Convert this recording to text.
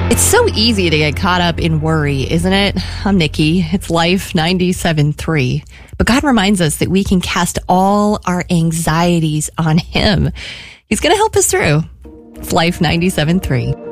It's so easy to get caught up in worry, isn't it? I'm Nikki. It's Life 97.3. But God reminds us that we can cast all our anxieties on Him. He's going to help us through. It's Life 97.3.